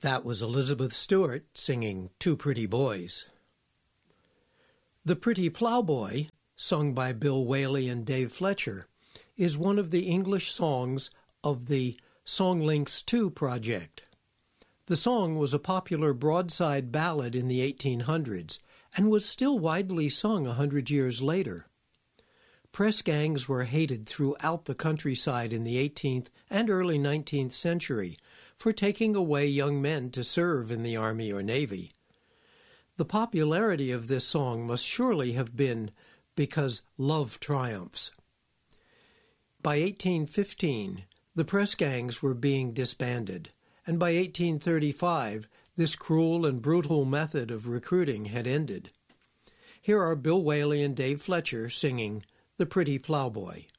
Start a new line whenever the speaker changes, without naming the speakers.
That was Elizabeth Stewart singing Two Pretty Boys. The Pretty Plowboy, sung by Bill Whaley and Dave Fletcher, is one of the English songs of the Songlinks 2 project. The song was a popular broadside ballad in the 1800s and was still widely sung 100 years later. Press gangs were hated throughout the countryside in the 18th and early 19th century for taking away young men to serve in the Army or Navy. The popularity of this song must surely have been because love triumphs. By 1815, the press gangs were being disbanded, and by 1835, this cruel and brutal method of recruiting had ended. Here are Bill Whaley and Dave Fletcher singing The Pretty Plowboy.